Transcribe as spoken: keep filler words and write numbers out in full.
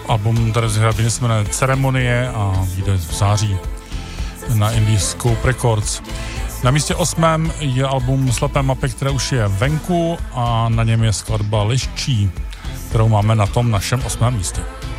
Album Terezy Hraběny se jmenuje Ceremonie a vyjde v září na Indie Scope Records. Na místě osmém je album Slepé mapy, které už je venku a na něm je skladba Liščí, kterou máme na tom našem osmém místě.